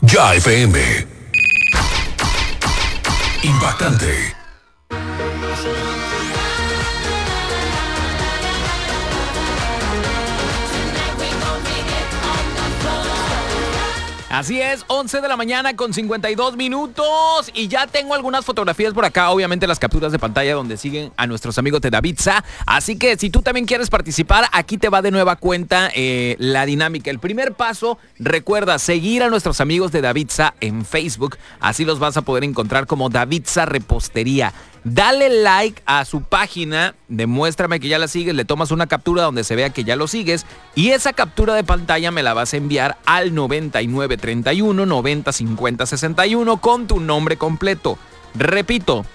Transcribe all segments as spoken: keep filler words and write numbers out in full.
Ya F M. Impactante. Así es, once de la mañana con cincuenta y dos minutos y ya tengo algunas fotografías por acá, obviamente las capturas de pantalla donde siguen a nuestros amigos de Davidsa. Así que si tú también quieres participar, aquí te va de nueva cuenta eh, la dinámica. El primer paso, recuerda seguir a nuestros amigos de Davidsa en Facebook, así los vas a poder encontrar como Davidsa Repostería. Dale like a su página, demuéstrame que ya la sigues, le tomas una captura donde se vea que ya lo sigues y esa captura de pantalla me la vas a enviar al noventa y nueve treinta y uno noventa cincuenta sesenta y uno con tu nombre completo. Repito,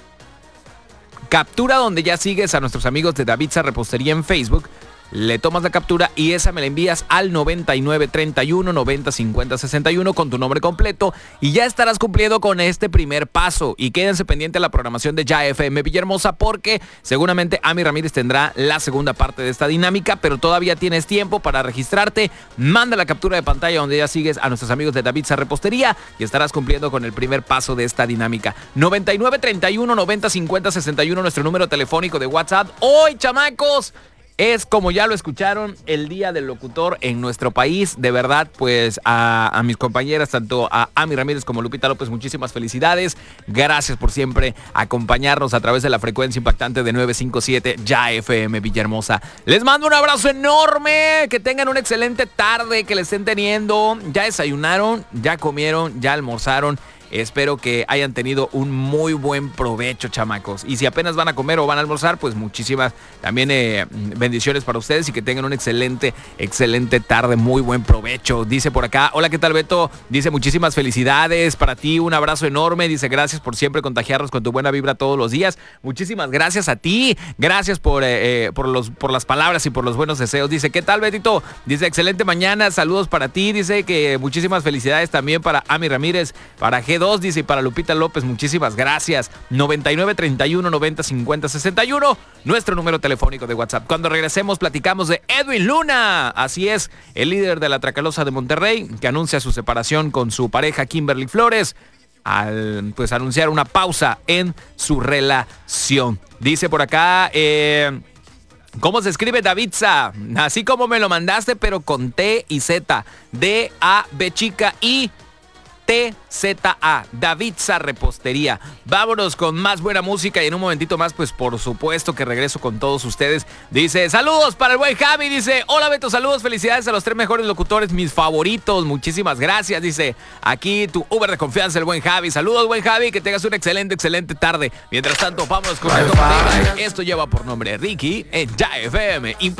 captura donde ya sigues a nuestros amigos de Davidsa Repostería en Facebook, le tomas la captura y esa me la envías al noventa y nueve treinta y uno noventa cincuenta sesenta y uno con tu nombre completo y ya estarás cumpliendo con este primer paso. Y quédense pendiente a la programación de Ya F M Villahermosa porque seguramente Ami Ramírez tendrá la segunda parte de esta dinámica, pero todavía tienes tiempo para registrarte. Manda la captura de pantalla donde ya sigues a nuestros amigos de Davidsa Repostería y estarás cumpliendo con el primer paso de esta dinámica. noventa y nueve treinta y uno noventa cincuenta sesenta y uno nuestro número telefónico de WhatsApp. Hoy, chamacos, es, como ya lo escucharon, el Día del Locutor en nuestro país. De verdad, pues a, a mis compañeras, tanto a Ami Ramírez como Lupita López, muchísimas felicidades. Gracias por siempre acompañarnos a través de la frecuencia impactante de novecientos cincuenta y siete Ya F M Villahermosa. Les mando un abrazo enorme, que tengan una excelente tarde, que le estén teniendo. Ya desayunaron, ya comieron, ya almorzaron. Espero que hayan tenido un muy buen provecho, chamacos. Y si apenas van a comer o van a almorzar, pues muchísimas también eh, bendiciones para ustedes y que tengan una excelente, excelente tarde. Muy buen provecho. Dice por acá, hola, ¿qué tal, Beto? Dice, muchísimas felicidades para ti, un abrazo enorme. Dice, gracias por siempre contagiarnos con tu buena vibra todos los días. Muchísimas gracias a ti. Gracias por, eh, eh, por, los, por las palabras y por los buenos deseos. Dice, ¿qué tal, Betito? Dice, excelente mañana, saludos para ti. Dice que muchísimas felicidades también para Ami Ramírez, para G dos, dice, y para Lupita López, muchísimas gracias. noventa y nueve treinta y uno noventa cincuenta sesenta y uno, nuestro número telefónico de WhatsApp. Cuando regresemos platicamos de Edwin Luna. Así es, el líder de la Tracalosa de Monterrey, que anuncia su separación con su pareja Kimberly Flores al pues anunciar una pausa en su relación. Dice por acá, eh, ¿cómo se escribe Davidsa? Así como me lo mandaste, pero con T y Z. D A B chica I T Z A, Davidsa Repostería. Vámonos con más buena música y en un momentito más, pues por supuesto que regreso con todos ustedes. Dice, saludos para el buen Javi. Dice, hola Beto, saludos, felicidades a los tres mejores locutores, mis favoritos. Muchísimas gracias. Dice, aquí tu Uber de confianza, el buen Javi. Saludos, buen Javi, que tengas una excelente, excelente tarde. Mientras tanto, vámonos con el top. Esto lleva por nombre Ricky en Ya F M Impact.